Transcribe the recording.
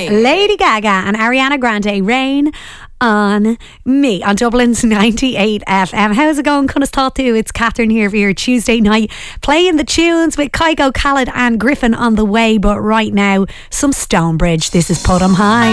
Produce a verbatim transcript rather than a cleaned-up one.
me. Lady Gaga and Ariana Grande, Rain on Me on Dublin's ninety-eight F M. How's it going? Cunna's Thought to. It's Catherine here for your Tuesday night, playing the tunes with Kygo, Khaled and Griffin on the way. But right now, some Stonebridge. This is Put 'em High.